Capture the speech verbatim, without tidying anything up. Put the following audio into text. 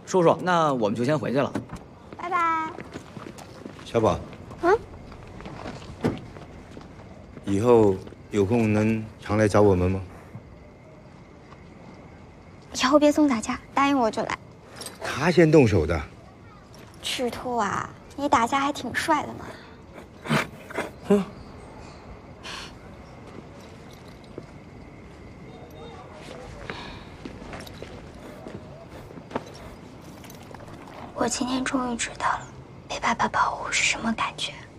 叔叔，那我们就先回去了。 拜拜。 小宝， 嗯， 以后有空能常来找我们吗？ 以后别总打架，答应我就来。 他先动手的。 赤兔啊，你打架还挺帅的嘛。 哼。 我今天终于知道了被爸爸保护是什么感觉。